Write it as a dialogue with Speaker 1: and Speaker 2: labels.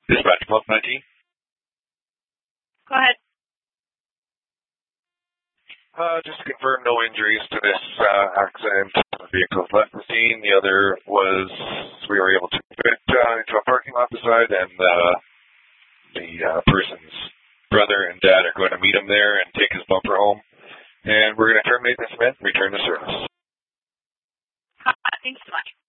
Speaker 1: Dispatch 1219.
Speaker 2: Go ahead.
Speaker 1: Just to confirm, no injuries to this accident. The vehicle left the scene. The other was, we were able to fit into a parking lot beside, and the person's brother and dad are going to meet him there and take his bumper home. And we're going to terminate this event and return to service.
Speaker 2: Thanks so much.